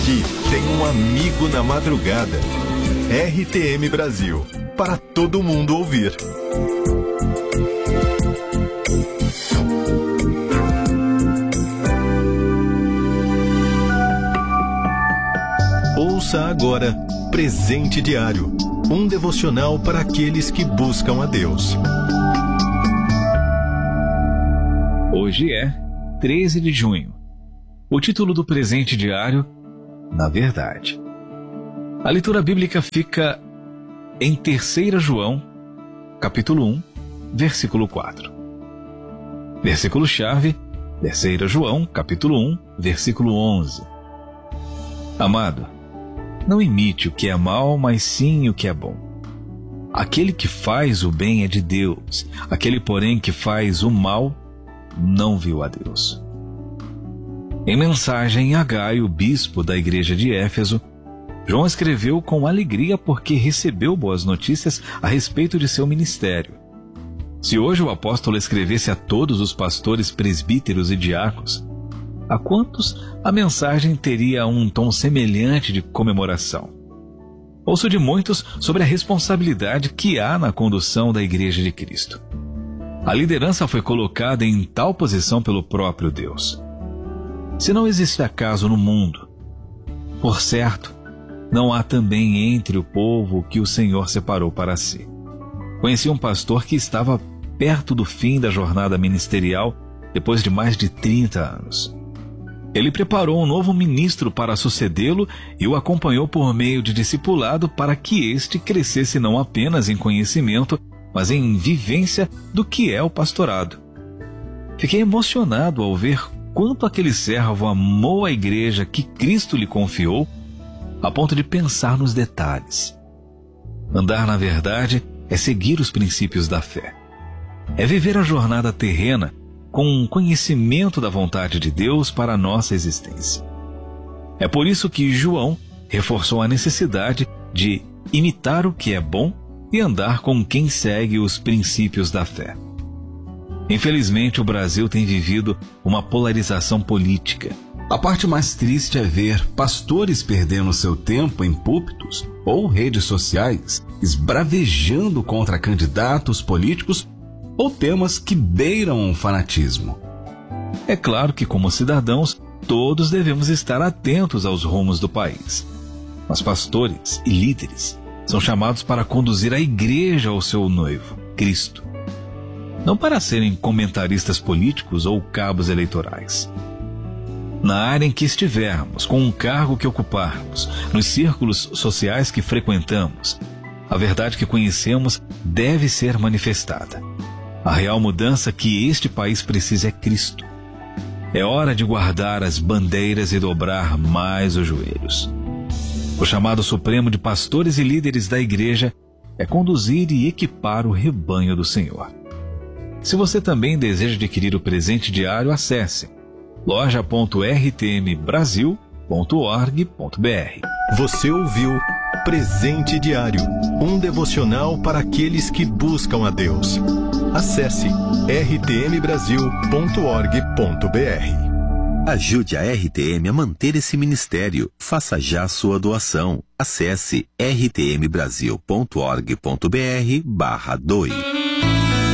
Aqui tem um amigo na madrugada. RTM Brasil, para todo mundo ouvir. Ouça agora Presente Diário, um devocional para aqueles que buscam a Deus. Hoje é 13 de junho. O título do Presente Diário, Na Verdade. A leitura bíblica fica em 3 João, capítulo 1, versículo 4. Versículo-chave, 3 João, capítulo 1, versículo 11. Amado, não imite o que é mal, mas sim o que é bom. Aquele que faz o bem é de Deus, aquele, porém, que faz o mal não viu a Deus. Em mensagem a Gaio, bispo da igreja de Éfeso, João escreveu com alegria porque recebeu boas notícias a respeito de seu ministério. Se hoje o apóstolo escrevesse a todos os pastores, presbíteros e diáconos, a quantos a mensagem teria um tom semelhante de comemoração? Ouço de muitos sobre a responsabilidade que há na condução da Igreja de Cristo. A liderança foi colocada em tal posição pelo próprio Deus. Se não existe acaso no mundo, por certo, não há também entre o povo que o Senhor separou para si. Conheci um pastor que estava perto do fim da jornada ministerial depois de mais de 30 anos. Ele preparou um novo ministro para sucedê-lo e o acompanhou por meio de discipulado para que este crescesse não apenas em conhecimento, mas em vivência do que é o pastorado. Fiquei emocionado ao ver quanto aquele servo amou a igreja que Cristo lhe confiou, a ponto de pensar nos detalhes. Andar na verdade é seguir os princípios da fé. É viver a jornada terrena com um conhecimento da vontade de Deus para a nossa existência. É por isso que João reforçou a necessidade de imitar o que é bom e andar com quem segue os princípios da fé. Infelizmente, o Brasil tem vivido uma polarização política. A parte mais triste é ver pastores perdendo seu tempo em púlpitos ou redes sociais, esbravejando contra candidatos políticos ou temas que beiram o fanatismo. É claro que, como cidadãos, todos devemos estar atentos aos rumos do país. Mas pastores e líderes são chamados para conduzir a igreja ao seu noivo, Cristo. Não para serem comentaristas políticos ou cabos eleitorais. Na área em que estivermos, com um cargo que ocuparmos, nos círculos sociais que frequentamos, a verdade que conhecemos deve ser manifestada. A real mudança que este país precisa é Cristo. É hora de guardar as bandeiras e dobrar mais os joelhos. O chamado supremo de pastores e líderes da igreja é conduzir e equipar o rebanho do Senhor. Se você também deseja adquirir o presente diário, acesse loja.rtmbrasil.org.br. Você ouviu Presente Diário, um devocional para aqueles que buscam a Deus. Acesse rtmbrasil.org.br. Ajude a RTM a manter esse ministério. Faça já sua doação. Acesse rtmbrasil.org.br/doe.